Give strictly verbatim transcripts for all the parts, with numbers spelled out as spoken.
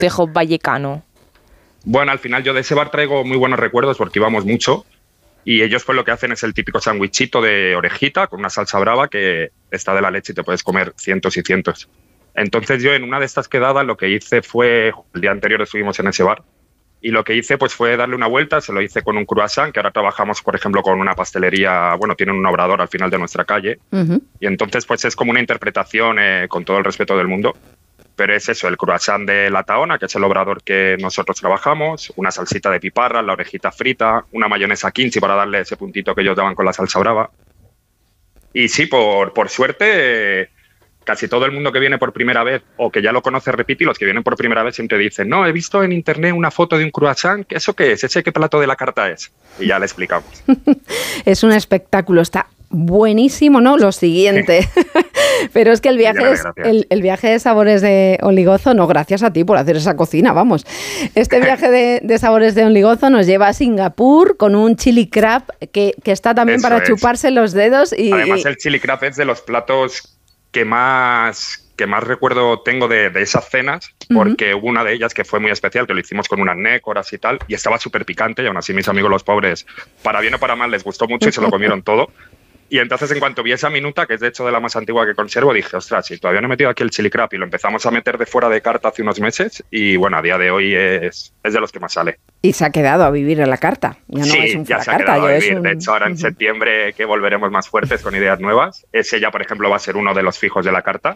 tejo vallecano? Bueno, al final yo de ese bar traigo muy buenos recuerdos porque íbamos mucho y ellos pues lo que hacen es el típico sandwichito de orejita con una salsa brava que está de la leche y te puedes comer cientos y cientos. Entonces yo en una de estas quedadas lo que hice fue, el día anterior estuvimos en ese bar y lo que hice pues fue darle una vuelta, se lo hice con un croissant, que ahora trabajamos por ejemplo con una pastelería, bueno, tienen un obrador al final de nuestra calle uh-huh. y entonces pues es como una interpretación eh, con todo el respeto del mundo. Pero es eso, el croissant de la Tahona, que es el obrador que nosotros trabajamos, una salsita de piparra, la orejita frita, una mayonesa kimchi para darle ese puntito que ellos daban con la salsa brava. Y sí, por, por suerte, casi todo el mundo que viene por primera vez o que ya lo conoce repite, y los que vienen por primera vez siempre dicen, no, he visto en internet una foto de un croissant, ¿eso qué es? ¿Ese qué plato de la carta es? Y ya le explicamos. Es un espectáculo, está buenísimo, ¿no? Lo siguiente. Pero es que el viaje, es, el, el viaje de sabores de Only-Gozo, no, gracias a ti por hacer esa cocina, vamos. Este viaje de, de sabores de Only-Gozo nos lleva a Singapur con un chili crab que, que está también Eso para es. chuparse los dedos. Y, Además, y... el chili crab es de los platos que más, que más recuerdo tengo de, de esas cenas, porque uh-huh. hubo una de ellas que fue muy especial, que lo hicimos con unas nécoras y tal, y estaba súper picante, y aún así mis amigos los pobres, para bien o para mal, les gustó mucho y se lo comieron todo. Y entonces, en cuanto vi esa minuta, que es de hecho de la más antigua que conservo, dije, ostras, si todavía no he metido aquí el chili crab, y lo empezamos a meter de fuera de carta hace unos meses, y bueno, a día de hoy es, es de los que más sale. Y se ha quedado a vivir en la carta. Ya no sí, es un ya se ha carta, quedado a vivir. Un... De hecho, ahora en uh-huh. septiembre que volveremos más fuertes con ideas nuevas, ese ya, por ejemplo, va a ser uno de los fijos de la carta.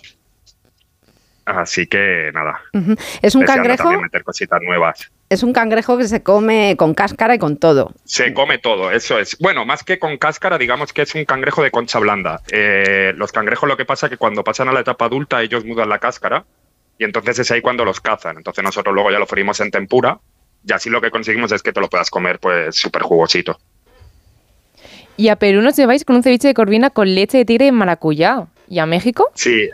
Así que, nada. Uh-huh. Es un cangrejo... también meter cositas nuevas. Es un cangrejo que se come con cáscara y con todo. Se come todo, eso es. Bueno, más que con cáscara, digamos que es un cangrejo de concha blanda. Eh, los cangrejos lo que pasa es que cuando pasan a la etapa adulta ellos mudan la cáscara y entonces es ahí cuando los cazan. Entonces nosotros luego ya lo freímos en tempura y así lo que conseguimos es que te lo puedas comer pues súper jugosito. Y a Perú nos lleváis con un ceviche de corvina con leche de tigre y maracuyá. ¿Y a México? Sí.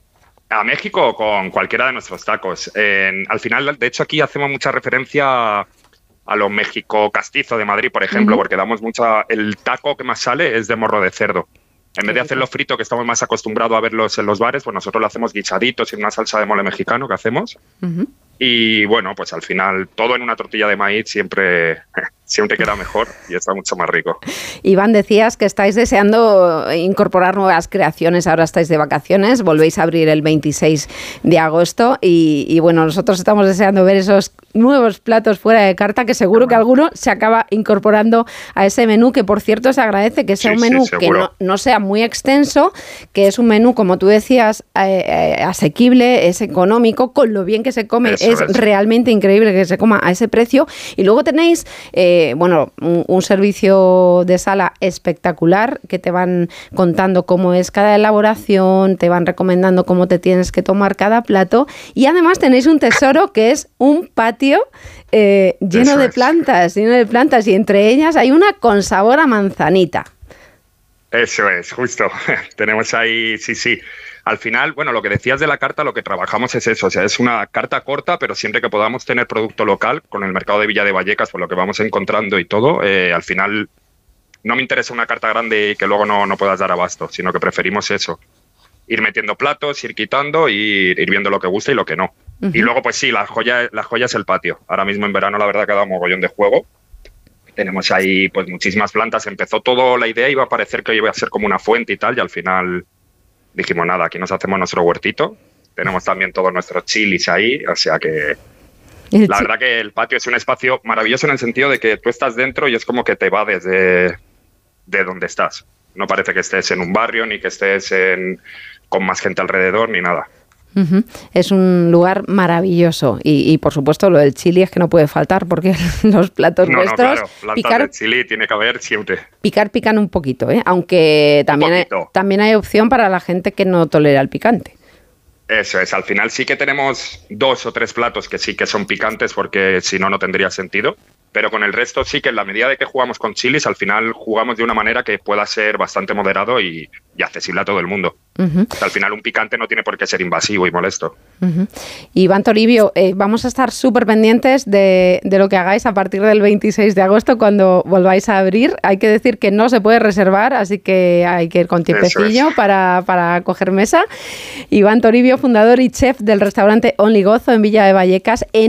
A México con cualquiera de nuestros tacos. Eh, al final, de hecho, aquí hacemos mucha referencia a lo México castizo de Madrid, por ejemplo, uh-huh. porque damos mucha... El taco que más sale es de morro de cerdo. En vez de hacerlo frito, que estamos más acostumbrados a verlos en los bares, pues nosotros lo hacemos guisaditos en una salsa de mole mexicano que hacemos. Uh-huh. Y bueno, pues al final todo en una tortilla de maíz siempre, siempre queda mejor y está mucho más rico. Iván, decías que estáis deseando incorporar nuevas creaciones, ahora estáis de vacaciones, volvéis a abrir el veintiséis de agosto y, y bueno, nosotros estamos deseando ver esos nuevos platos fuera de carta que seguro que alguno se acaba incorporando a ese menú, que por cierto se agradece que sea sí, un menú sí, que no, no sea muy extenso, que es un menú, como tú decías, eh, eh, asequible, es económico, con lo bien que se come. Eso es, es realmente increíble que se coma a ese precio. Y luego tenéis, eh, bueno, un, un servicio de sala espectacular que te van contando cómo es cada elaboración, te van recomendando cómo te tienes que tomar cada plato y además tenéis un tesoro que es un patio eh, lleno Eso de es. plantas, lleno de plantas y entre ellas hay una con sabor a manzanita. Eso es, justo. Tenemos ahí, sí, sí. Al final, bueno, lo que decías de la carta, lo que trabajamos es eso, o sea, es una carta corta, pero siempre que podamos tener producto local, con el mercado de Villa de Vallecas, por lo que vamos encontrando y todo, eh, al final no me interesa una carta grande y que luego no, no puedas dar abasto, sino que preferimos eso, ir metiendo platos, ir quitando y ir viendo lo que gusta y lo que no. Uh-huh. Y luego, pues sí, la joya, la joya es el patio. Ahora mismo en verano, la verdad, que ha dado mogollón de juego. Tenemos ahí pues muchísimas plantas. Empezó todo, la idea iba a parecer que iba a ser como una fuente y tal, y al final dijimos, nada, aquí nos hacemos nuestro huertito. Tenemos también todos nuestros chilis ahí, o sea que la verdad que el patio es un espacio maravilloso en el sentido de que tú estás dentro y es como que te va desde de donde estás. No parece que estés en un barrio, ni que estés en, con más gente alrededor, ni nada. Uh-huh. Es un lugar maravilloso y, y por supuesto lo del chili es que no puede faltar porque los platos no, nuestros no, claro. Plantas picar, de chili tiene que haber siempre. Picar pican un poquito, ¿eh? Aunque también hay, también hay opción para la gente que no tolera el picante. Eso es, al final sí que tenemos dos o tres platos que sí que son picantes porque si no, no tendría sentido. Pero con el resto sí que en la medida de que jugamos con chilis, al final jugamos de una manera que pueda ser bastante moderado y, y accesible a todo el mundo. Uh-huh. O sea, al final un picante no tiene por qué ser invasivo y molesto. Uh-huh. Iván Toribio, eh, vamos a estar súper pendientes de, de lo que hagáis a partir del veintiséis de agosto cuando volváis a abrir. Hay que decir que no se puede reservar, así que hay que ir con tiempecillo es. para, para coger mesa. Iván Toribio, fundador y chef del restaurante Only-Gozo en Villa de Vallecas. En